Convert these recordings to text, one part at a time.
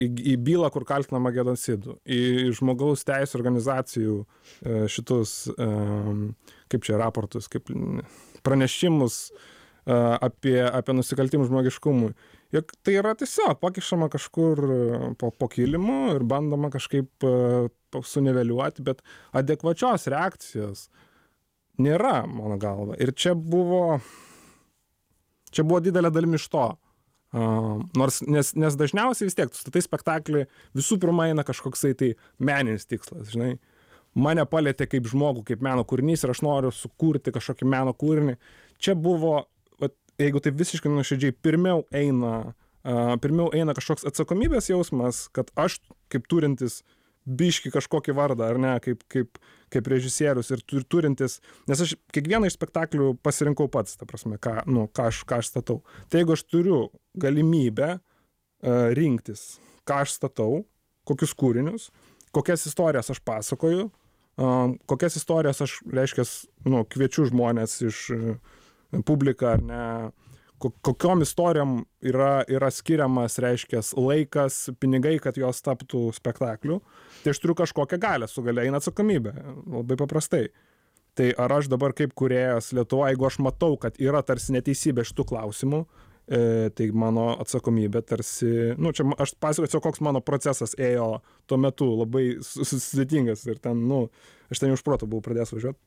į bylą, kur kaltinama genocidu, į žmogaus teisų organizacijų šitus, kaip čia, raportus, kaip pranešimus apie nusikaltimus žmogiškumui. Juk tai yra tiesiog pakišama kažkur po kilimu ir bandoma kažkaip suniveliuoti, bet adekvačios reakcijos nėra, mano galva. Ir čia buvo didelė dalimi iš to. Nes dažniausiai vis tiek, tu statai spektaklį, visų pirma eina kažkoksai tai meninis tikslas, žinai. Mane palietė kaip žmogų, kaip meno kūrinys ir aš noriu sukurti kažkokį meno kūrinį. Čia buvo, jeigu taip visiškai nuoširdžiai, pirmiau eina kažkoks atsakomybės jausmas, kad aš kaip turintis biškį kažkokį vardą, ar ne, kaip režisierius ir turintis, nes aš kiekvieną iš spektaklių pasirinkau pats, ta prasme, ką aš statau. Tai jeigu aš turiu galimybę rinktis, ką aš statau, kokius kūrinius, kokias istorijas aš pasakoju, kokias istorijas aš, reiškia, kviečiu žmonės iš publiką, ar ne, kokiom istorijom yra skiriamas, reiškia, laikas, pinigai, kad jos taptų spektakliu, tai aš turiu kažkokią galią, su galia eina atsakomybė, labai paprastai. Tai ar aš dabar kaip kūrėjas Lietuvoje, jeigu aš matau, kad yra tarsi neteisybė šitų klausimų, tai mano atsakomybė tarsi, čia aš pasakosiu, koks mano procesas ėjo tuo metu, labai sudėtingas ir ten, aš ten už proto buvau pradėjęs važiuoti.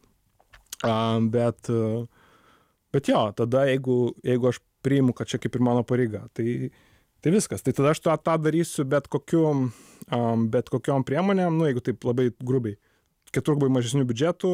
Bet jo, tada jeigu aš priimu, kad čia kaip ir mano pareiga, tai viskas. Tai tada aš tą darysiu bet kokiom priemonėm, jeigu taip labai grubiai. Keturgubai mažesnių biudžetų,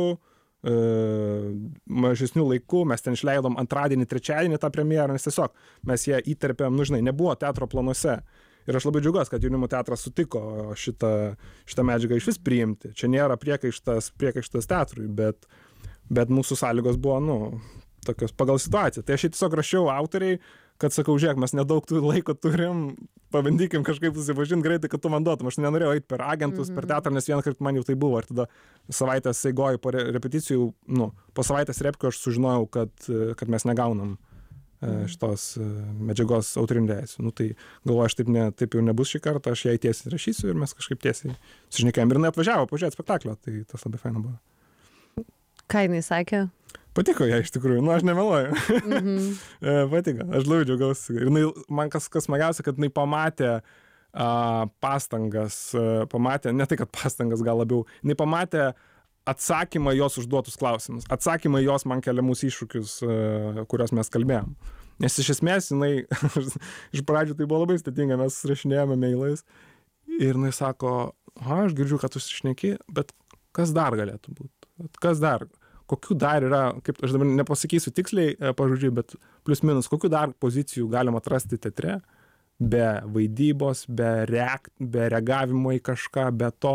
mažesnių laikų, mes ten išleidom antradienį, trečiadienį tą premjerą, nes tiesiog mes ją įterpėm, nebuvo teatro planuose. Ir aš labai džiaugiuosi, kad Jaunimo teatras sutiko šitą medžiagą išvis priimti. Čia nėra priekaištas teatrui, bet mūsų sąlygos buvo, tokios pagal situaciją. Tai aš tiesiog rašiau autoriai, kad sakau, žiūrėk, mes nedaug laiko turim, pabandykim kažkaip susipažinti greitai, kad tu man duotum. Aš nenorėjau eiti per agentus, per teatrą, nes vieną kartą man jau tai buvo. Ir tada savaitės eigoje po repeticijų, po savaitės repkių aš sužinojau, kad mes negaunam šitos medžiagos autorinių teisių. Tai galvoju, taip jau nebus šį kartą, aš jai tiesiai rašysiu ir mes kažkaip tiesiai sužinekėjom. Ir jinai atvažiavo pažiūrėti spektaklio, tai tas labai faina buvo. Ką jinai sakė? Patiko ją iš tikrųjų, aš nemeluoju. Patiko, aš labai džiaugiausi. Ir man kas smagiausia, kad jinai pamatė pastangas, ne tai, kad pastangas gal labiau, jinai pamatė atsakymą jos užduotus klausimus, atsakymą jos man keliamus iššūkius, kuriuos mes kalbėjom. Nes iš esmės jinai, iš pradžių tai buvo labai sudėtinga, mes rašinėjome mailais ir jinai sako, aš girdžiu, kad tu šneki, bet kas dar galėtų būti? Kas dar? Kokių dar yra, kaip aš dabar nepasakysiu tiksliai pažodžiui, bet plius minus, kokių dar pozicijų galima atrasti teatre, be vaidybos, be reagavimo į kažką, be to,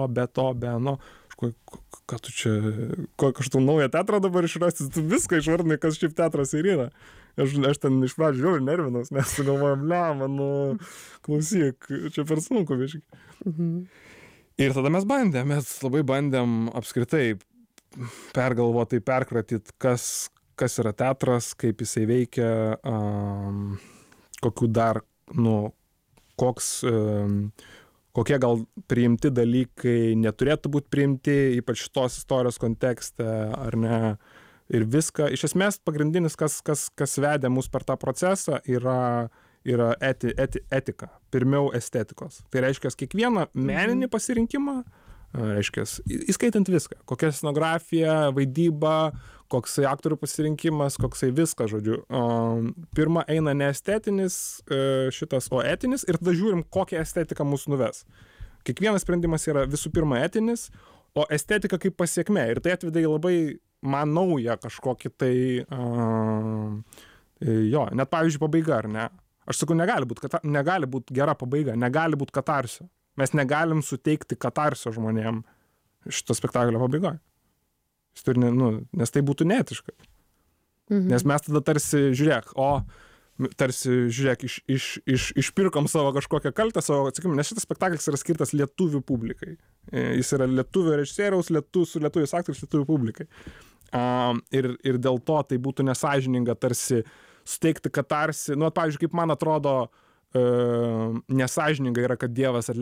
ką tu čia, kažką naują teatrą dabar išrasti, tu viską išvardinai, kas šiaip teatras ir yra. Aš ten iš pradžių jau nervinaus, nes sugalvojom, klausyk, čia per sunku biškai. Ir tada mes labai bandėm apskritai pergalvoti, perkratyti, kas yra teatras, kaip jisai veikia, kokių dar, kokie gal priimti dalykai neturėtų būti priimti, ypač tos istorijos kontekste, ar ne. Ir viską, iš esmės pagrindinis, kas vedė mus per tą procesą, yra etika, pirmiau estetikos. Tai reiškia, kiekvieną meninį pasirinkimą, reiškia, įskaitant viską, kokia scenografija, vaidyba, koksai aktorių pasirinkimas, koksai viską, žodžiu. Pirma eina ne estetinis o etinis ir tada žiūrim, kokią estetiką mus nuves. Kiekvienas sprendimas yra visų pirma etinis, o estetika kaip pasiekmė. Ir tai atvedė į labai man naują kažkokį tai, net pavyzdžiui pabaiga, ar ne? Aš sakau, negali būt gera pabaiga, negali būt katarsio. Mes negalim suteikti katarsio žmonėm šito spektaklio pabaigoje. Nes tai būtų neetiška. Nes mes tada tarsi, žiūrėk, išpirkom savo kažkokią kaltę, nes šitas spektaklis yra skirtas lietuvių publikai. Jis yra lietuvių režisieriaus, su lietuviais aktoriais, lietuvių publikai. Ir dėl to tai būtų nesąžininga tarsi suteikti katarsį. Pavyzdžiui, kaip man atrodo, nesąžininga yra, kad Dievas atleido